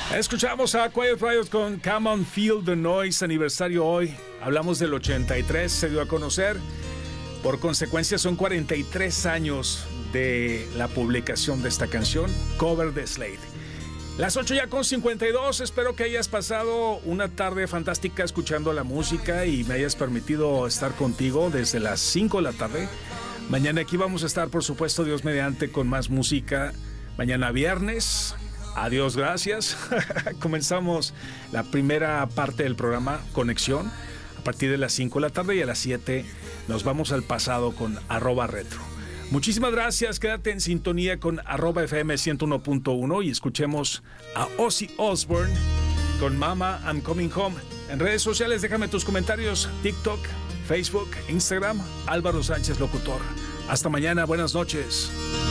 Escuchamos a Quiet Riot con Come On Feel the Noise, aniversario hoy. Hablamos del 83, se dio a conocer. Por consecuencia son 43 años de la publicación de esta canción, cover de Slade. Las 8:52, espero que hayas pasado una tarde fantástica escuchando la música y me hayas permitido estar contigo desde las 5 de la tarde. Mañana aquí vamos a estar, por supuesto, Dios mediante, con más música. Mañana viernes. Adiós, gracias. Comenzamos la primera parte del programa, Conexión, a partir de las 5 de la tarde y a las 7 nos vamos al pasado con @retro. Muchísimas gracias, quédate en sintonía con @FM 101.1 y escuchemos a Ozzy Osbourne con Mama, I'm Coming Home. En redes sociales déjame tus comentarios, TikTok, Facebook, Instagram, Álvaro Sánchez Locutor. Hasta mañana, buenas noches.